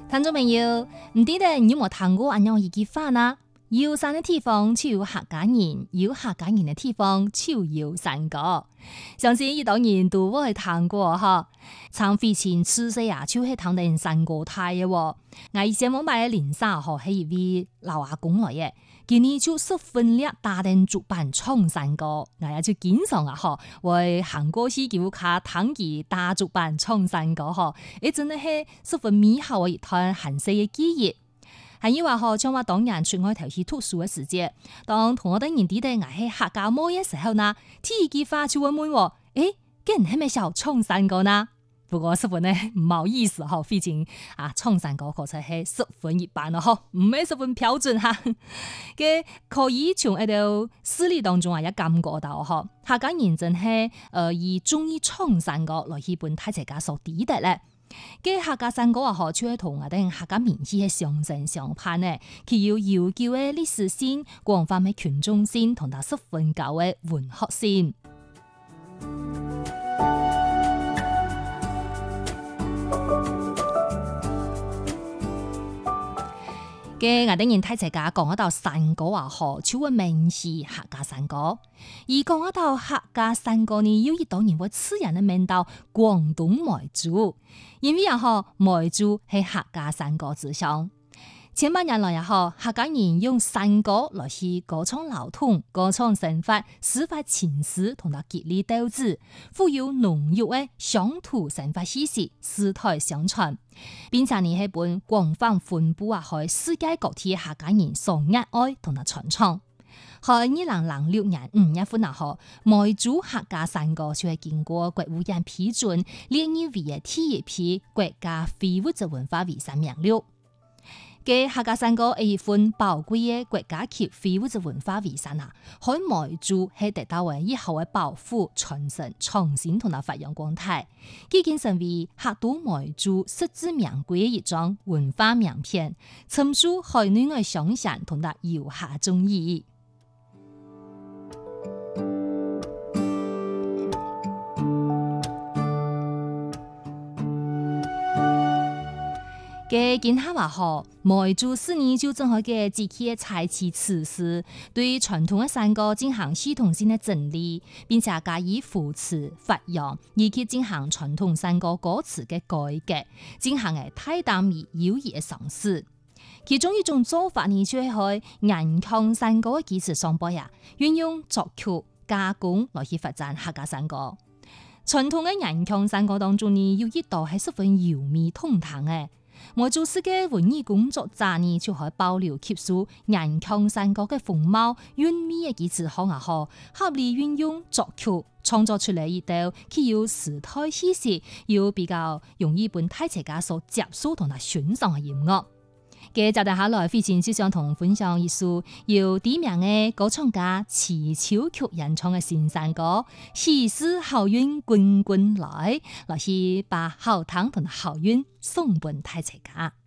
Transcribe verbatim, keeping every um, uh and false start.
聽眾朋友，唔知道你有冇聽過咁樣一句話呢？有山嘅地方就有客家人，有客家人嘅地方就有山歌。相信呢當然都會聽過哈。陳飛遷出世啊，就係聽到山歌台嘅。我以前我買嘅林沙嗬係一位老阿公來嘅，今年就十分叻打定主辦唱山歌，我也就經常啊嗬為韓國戲叫卡聽佢打主辦唱山歌嗬，誒真係係十分美好嘅一段韓式嘅記憶。係因為嗬，像我當年出外頭去讀書嘅時節，當同我哋年底哋挨喺客家妹嘅時候呢，天一句話就會問我，誒，今日係咪想唱山歌呢？不過十分呢唔好意思嗬，畢竟啊唱山歌確實係十分一般咯，嗬，唔係十分標準哈。嘅可以從喺度詩詞當中啊，也感覺到嗬，客家人真係誒以中意唱山歌來去本大家所抵達咧。嘅客家山歌啊，嗬，就係同我哋客家民氣係相正相攀呢，佢有悠久嘅歷史性、廣泛嘅群眾性，同埋十分高嘅文學性。嘅我哋人睇齊家講一道山歌啊，嗬，就會明係客家山歌。而講一道客家山歌呢，有一當然會刺人嘅名道廣東梅竹，因為啊，嗬，梅竹係客家山歌之鄉。千百年來啊，嗬，客家人用山歌來去歌唱老統、歌唱生活、抒發情思同埋激勵鬥志，富有濃郁嘅鄉土生活氣息，世代相傳，並且呢係本廣泛分布啊，喺世界各地客家人所熱愛同埋傳唱。喺二零零六年五月份啊，嗬，梅竹客家山歌就係經過國務院批准，列入為嘅第一批國家非物質文化遺產名錄。嘅客家山歌係一份寶貴嘅國家級非物質文化遺產啊，喺梅竹係得到為以後嘅保護、傳承、創新同埋發揚光大，已經成為客都梅竹實至名歸嘅一張文化名片，深受海內外鄉親同埋遊客中意。嘅見下話嗬，梅竹四年就正好嘅自己嘅才氣詞詩，對傳統嘅山歌進行系統性嘅整理，並且加以扶持發揚，以及進行傳統山歌歌詞嘅改革，進行嘅大膽而有益嘅嘗試。其中一種做法呢，就係去延強山歌嘅基礎上播呀，運用作曲加工來去發展客家山歌。傳統嘅延強山歌當中呢，有一道係十分優美通透嘅。梅竹市嘅文藝工作者呢，就可以保留吸收延強山歌嘅風貌、韻味嘅基礎好啊，好合理運用作曲創作出嚟一道具有時代氣息，又比較容易本大家所接受同埋欣賞嘅音樂。嘅接下來，飛遷就想同分享一首由知名嘅歌唱家池秋曲演唱嘅新山歌，喜事好運滾滾來，來去把好湯同好運送本大家。